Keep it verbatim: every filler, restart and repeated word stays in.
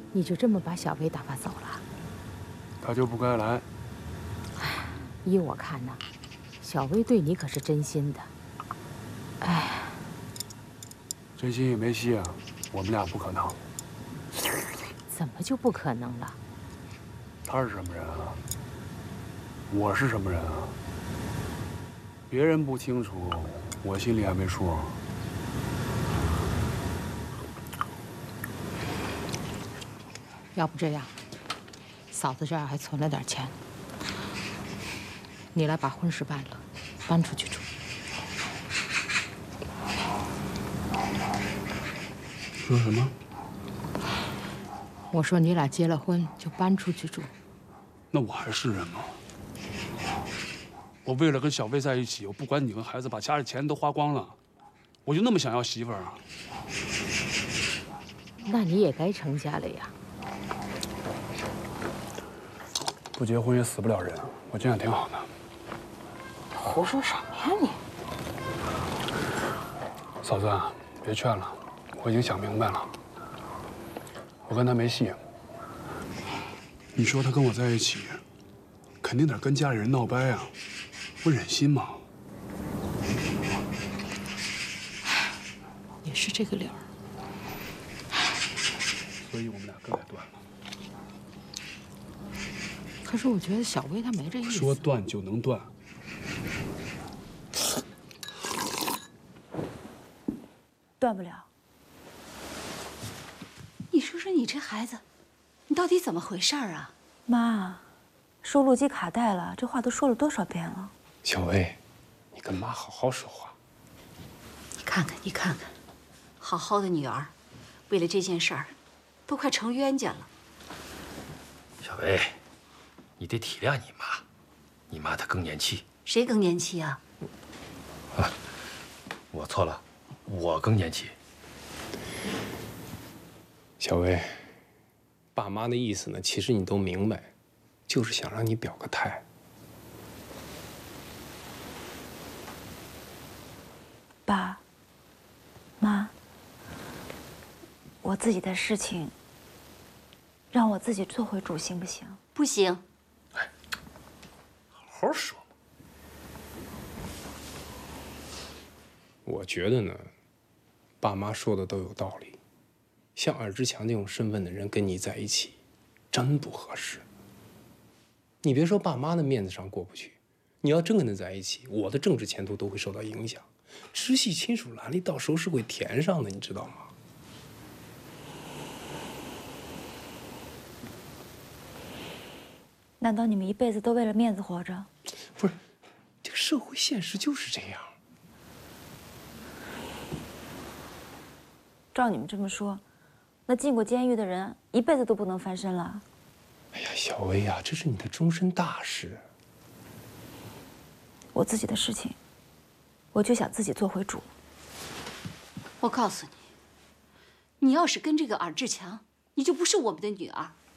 你就这么把小薇打发走了？ 他就不该来。 哎，依我看呢，小薇对你可是真心的。哎， 真心也没戏啊，我们俩不可能。 怎么就不可能了？ 他是什么人啊？我是什么人啊？别人不清楚，我心里还没数。 要不这样，嫂子这儿还存了点钱，你来把婚事办了，搬出去住。 说什么？ 我说你俩结了婚就搬出去住。 那我还是人吗？我为了跟小薇在一起，我不管你跟孩子，把家里钱都花光了，我就那么想要媳妇儿啊？ 那你也该成家了呀。 不结婚也死不了人，我这样挺好的。 胡说什么呀你？ 嫂子，别劝了，我已经想明白了，我跟他没戏。你说他跟我在一起，肯定得跟家里人闹掰啊，我忍心吗？ 也是这个理儿。 所以我们俩更得断了。 可是我觉得小薇她没这意思。 说断就能断。 断不了。 你说说你这孩子，你到底怎么回事儿啊？ 妈，收录机卡带了，这话都说了多少遍了？ 小薇，你跟妈好好说话。 你看看，你看看，好好的女儿，为了这件事儿，都快成冤家了。 小薇，你得体谅你妈，你妈她更年期。 谁更年期啊？ 啊，我错了，我更年期。 小薇，爸妈的意思呢，其实你都明白，就是想让你表个态。 爸妈，我自己的事情，让我自己做回主行不行？ 不行。 哎，好好说嘛。 我觉得呢，爸妈说的都有道理。像尔志强这种身份的人跟你在一起，真不合适。你别说爸妈的面子上过不去，你要真跟他在一起，我的政治前途都会受到影响。直系亲属栏里到时候是会填上的，你知道吗？ 难道你们一辈子都为了面子活着？ 不是，这个社会现实就是这样。 照你们这么说，那进过监狱的人一辈子都不能翻身了？ 哎呀，小薇呀，这是你的终身大事。 我自己的事情，我就想自己做回主。 我告诉你，你要是跟这个尔志强，你就不是我们的女儿。